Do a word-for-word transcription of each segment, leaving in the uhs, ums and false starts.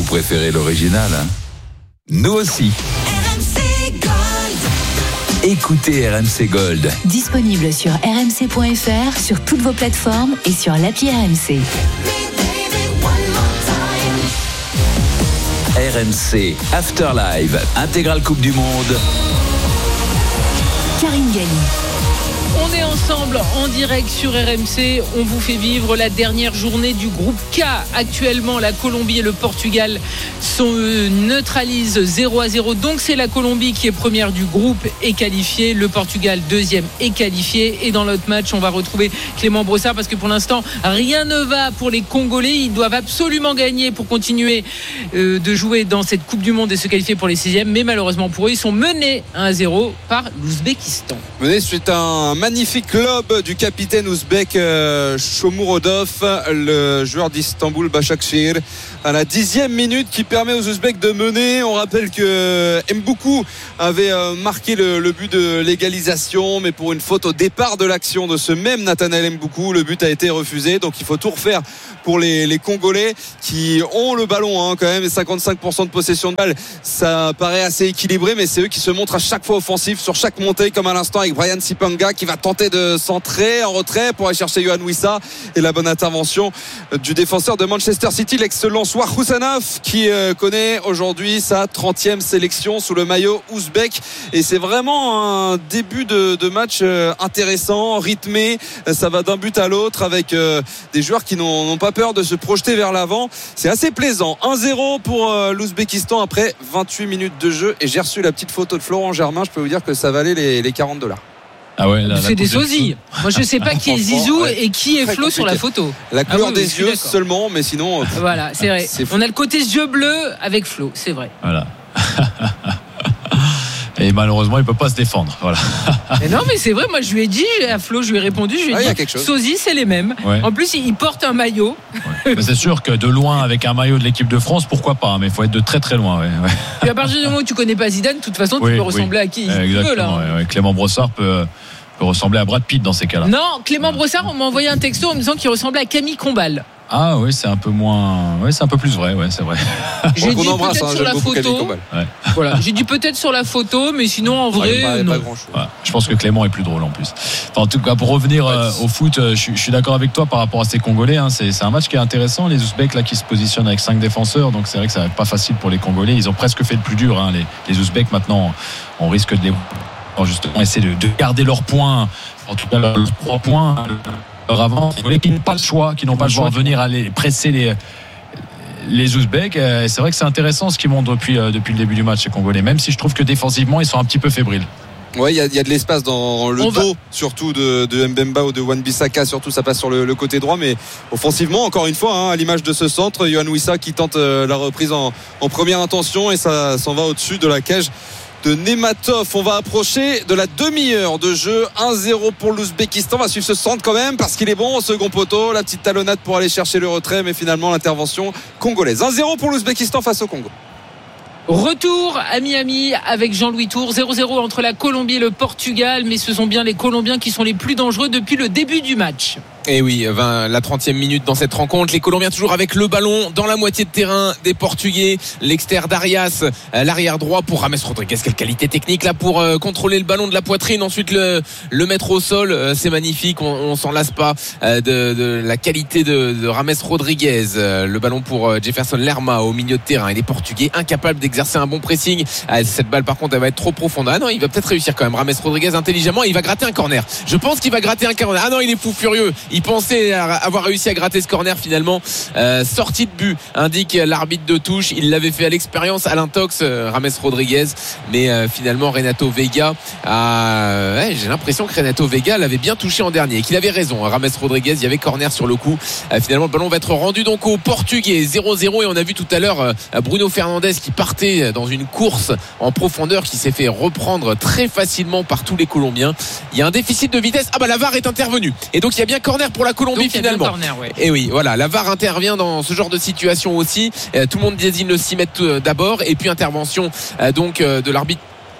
préférez l'original, hein? Nous aussi. Écoutez R M C Gold. Disponible sur r m c point f r, sur toutes vos plateformes et sur l'appli R M C. R M C Afterlive, intégrale Coupe du Monde. Karine Galli. On est ensemble en direct sur R M C. On vous fait vivre la dernière journée du groupe K. Actuellement, la Colombie et le Portugal sont euh, neutralisent zéro à zéro. Donc, c'est la Colombie qui est première du groupe et qualifiée. Le Portugal, deuxième et qualifié. Et dans l'autre match, on va retrouver Clément Brossard parce que pour l'instant, rien ne va pour les Congolais. Ils doivent absolument gagner pour continuer euh, de jouer dans cette Coupe du Monde et se qualifier pour les sixièmes. Mais malheureusement pour eux, ils sont menés un à zéro par l'Ouzbékistan. Menés suite à un magnifique lob du capitaine ouzbek euh, Shomurodov, le joueur d'Istanbul Başakşehir, à la dixième minute, qui permet aux Ouzbeks de mener. On rappelle que Mboukou avait euh, marqué le, le but de l'égalisation, mais pour une faute au départ de l'action de ce même Nathanaël Mboukou, le but a été refusé. Donc il faut tout refaire pour les, les Congolais qui ont le ballon hein, quand même, cinquante-cinq pour cent de possession de balle. Ça paraît assez équilibré, mais c'est eux qui se montrent à chaque fois offensifs sur chaque montée, comme à l'instant avec Brian Sipanga qui va tenter de centrer en retrait pour aller chercher Yohan Wissa, et la bonne intervention du défenseur de Manchester City, l'ex-Lensois Husanov, qui connaît aujourd'hui sa trentième sélection sous le maillot ouzbek. Et c'est vraiment un début de, de match intéressant, rythmé. Ça va d'un but à l'autre avec des joueurs qui n'ont, n'ont pas peur de se projeter vers l'avant. C'est assez plaisant. un zéro pour l'Ouzbékistan après vingt-huit minutes de jeu. Et j'ai reçu la petite photo de Florent Germain. Je peux vous dire que ça valait les, les quarante dollars. Ah ouais, là, c'est des sosies. Moi je sais pas qui est Zizou ouais. et qui est Flo compliqué sur la photo. La couleur ah oui, des oui, yeux seulement, mais sinon. Voilà, c'est vrai. C'est On a le côté yeux bleus avec Flo, c'est vrai. Voilà. Et malheureusement, il peut pas se défendre. Voilà. Mais non, mais c'est vrai. Moi, je lui ai dit à Flo, je lui ai répondu, je lui ai ah, dit, sosie, c'est les mêmes. Ouais. En plus, il porte un maillot. Ouais. C'est sûr que de loin, avec un maillot de l'équipe de France, pourquoi pas. Mais il faut être de très très loin. Ouais. Ouais. Et à partir du moment où tu connais pas Zidane, de toute façon, oui, tu peux oui. ressembler à qui il Exactement, veut là. Ouais, ouais. Clément Brossard peut. peut ressembler à Brad Pitt dans ces cas-là. Non, Clément Brossard, on m'a envoyé un texto en me disant qu'il ressemblait à Camille Combal. Ah oui, c'est un peu moins, oui, c'est un peu plus vrai, ouais, c'est vrai. J'ai dit peut-être hein, sur la photo. Ouais. Voilà, j'ai dit peut-être sur la photo, mais sinon en vrai, ouais, non. Pas grand-chose. Ouais, je pense que Clément est plus drôle en plus. Enfin, en tout cas, pour revenir euh, au foot, euh, je, je suis d'accord avec toi par rapport à ces Congolais. Hein, c'est, c'est un match qui est intéressant. Les Ouzbeks là qui se positionnent avec cinq défenseurs, donc c'est vrai que ça va être pas facile pour les Congolais. Ils ont presque fait le plus dur. Hein, les, les Ouzbeks maintenant, on risque de les, justement essayer de, de garder leurs points. En tout cas, leurs trois points. Leur avance, qui n'ont pas le choix, qui n'ont pas le choix de venir aller presser les, les Ouzbeks. C'est vrai que c'est intéressant ce qu'ils montrent depuis, depuis le début du match, ces Congolais, même si je trouve que défensivement, ils sont un petit peu fébriles. Oui, il y, y a de l'espace dans le On dos, va... surtout de, de Mbemba ou de Wan-Bissaka, surtout ça passe sur le, le côté droit, mais offensivement, encore une fois, hein, à l'image de ce centre, Yohan Wissa qui tente euh, la reprise en, en première intention et ça s'en va au-dessus de la cage de Nematov. On va approcher de la demi-heure de jeu. un zéro pour l'Ouzbékistan. On va suivre ce centre quand même parce qu'il est bon au second poteau. La petite talonnade pour aller chercher le retrait, mais finalement l'intervention congolaise. un zéro pour l'Ouzbékistan face au Congo. Retour à Miami avec Jean-Louis Tour. zéro zéro entre la Colombie et le Portugal, mais ce sont bien les Colombiens qui sont les plus dangereux depuis le début du match. Et oui, vingt, la trentième minute dans cette rencontre. Les Colombiens toujours avec le ballon dans la moitié de terrain des Portugais. L'extérieur d'Arias, l'arrière droit pour James Rodriguez. Quelle qualité technique là pour euh, contrôler le ballon de la poitrine. Ensuite le, le mettre au sol. Euh, c'est magnifique. On, on s'en lasse pas euh, de, de la qualité de, de James Rodriguez. Euh, le ballon pour euh, Jefferson Lerma au milieu de terrain. Et les Portugais incapables d'exercer un bon pressing. Ah, cette balle par contre elle va être trop profonde. Ah non, il va peut-être réussir quand même. James Rodriguez intelligemment. Il va gratter un corner. Je pense qu'il va gratter un corner. Ah non, il est fou furieux. Il pensait avoir réussi à gratter ce corner finalement. Euh, sortie de but, indique l'arbitre de touche. Il l'avait fait à l'expérience à l'intox, euh, James Rodriguez. Mais euh, finalement, Renato Vega a... ouais, j'ai l'impression que Renato Vega l'avait bien touché en dernier et qu'il avait raison. James Rodriguez, il y avait corner sur le coup. Euh, finalement, le ballon va être rendu donc au Portugais. zéro zéro et on a vu tout à l'heure euh, Bruno Fernandes qui partait dans une course en profondeur qui s'est fait reprendre très facilement par tous les Colombiens. Il y a un déficit de vitesse. Ah bah la V A R est intervenue. Et donc il y a bien corner pour la Colombie. Donc, finalement. Corner, ouais. Et oui, voilà, la V A R intervient dans ce genre de situation aussi. Euh, tout le monde désigne le six mètres d'abord, et puis intervention euh, donc euh, de l'arbitre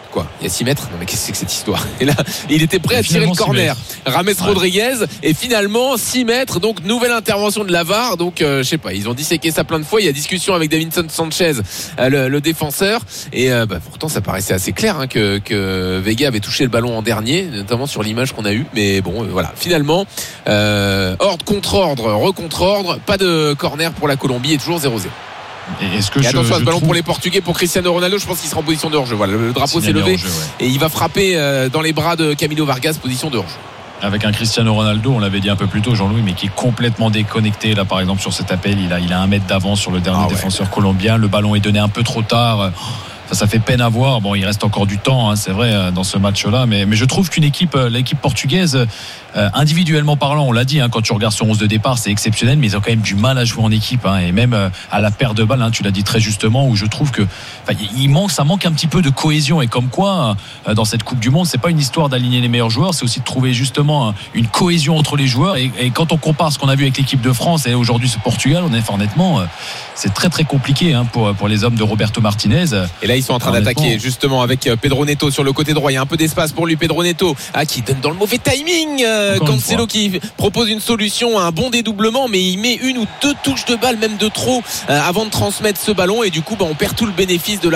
Quoi, il y a six mètres? Non mais qu'est-ce que c'est que cette histoire? Et là, il était prêt à tirer le corner, Rames ouais. Rodriguez, et finalement six mètres. Donc nouvelle intervention de la V A R. Donc euh, je sais pas, ils ont disséqué ça plein de fois. Il y a discussion avec Davinson Sanchez, euh, le, le défenseur, et euh, bah, pourtant ça paraissait assez clair hein, que, que Vega avait touché le ballon en dernier, notamment sur l'image qu'on a eue. Mais bon, euh, voilà, finalement euh, ordre contre ordre, re-contre ordre, pas de corner pour la Colombie et toujours zéro zéro. Et, est-ce que et je, attention à ce ballon trouve... pour les Portugais, pour Cristiano Ronaldo. Je pense qu'il sera en position de hors-jeu. Voilà, le drapeau s'est levé hors-jeu, ouais. et il va frapper euh, dans les bras de Camilo Vargas, position de hors-jeu. Avec un Cristiano Ronaldo, on l'avait dit un peu plus tôt, Jean-Louis, mais qui est complètement déconnecté là par exemple sur cet appel. Il a, il a un mètre d'avance sur le dernier ah ouais. défenseur colombien. Le ballon est donné un peu trop tard. Ça, ça fait peine à voir. Bon, il reste encore du temps, hein, c'est vrai, dans ce match-là. Mais, mais je trouve qu'une équipe, l'équipe portugaise, euh, individuellement parlant, on l'a dit, hein, quand tu regardes son onze de départ, c'est exceptionnel, mais ils ont quand même du mal à jouer en équipe. Hein, et même euh, à la perte de balle, hein, tu l'as dit très justement, où je trouve que il manque, ça manque un petit peu de cohésion. Et comme quoi, euh, dans cette Coupe du Monde, c'est pas une histoire d'aligner les meilleurs joueurs, c'est aussi de trouver justement une cohésion entre les joueurs. Et, et quand on compare ce qu'on a vu avec l'équipe de France et aujourd'hui ce Portugal, on est honnêtement, euh, c'est très très compliqué hein, pour, pour les hommes de Roberto Martinez. Et là, ils sont en train d'attaquer justement avec Pedro Neto sur le côté droit. Il y a un peu d'espace pour lui, Pedro Neto, ah, qui donne dans le mauvais timing. euh, Cancelo qui propose une solution, un bon dédoublement, mais il met une ou deux touches de balle, même de trop, euh, avant de transmettre ce ballon. Et du coup, bah, on perd tout le bénéfice de la